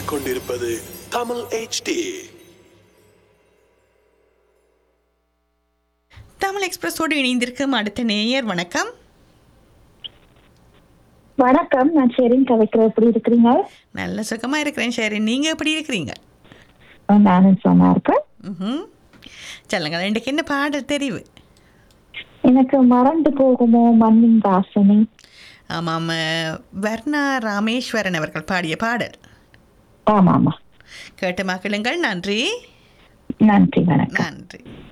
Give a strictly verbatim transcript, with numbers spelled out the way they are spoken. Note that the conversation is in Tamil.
கேட்டுக்கொண்டிருப்பது தமிழ் எச் டி. தமிழ் எக்ஸ்பிரஸோடு இணைந்திருக்கும் அடுத்த நேயர். வணக்கம். வணக்கம், நான் ஷெரின் கலைக்கிறேன். எப்படி இருக்கிறீங்க? நல்ல சுகமா இருக்கிறேன் ஷெரின், நீங்க எப்படி இருக்கிறீங்க? நானும் சும்மா இருக்கேன். ம், சொல்லுங்க, இன்றைக்கு என்ன பாடல் தெரிவு? எனக்கு மறந்து போகுமோ மண்ணின் வாசனை. ஆமாம், வர்ணா ராமேஸ்வரன் அவர்கள் பாடிய பாடல். ஆமா ஆமா, கேட்டு மகிழுங்கள். நன்றி நன்றி, வணக்கம். நன்றி.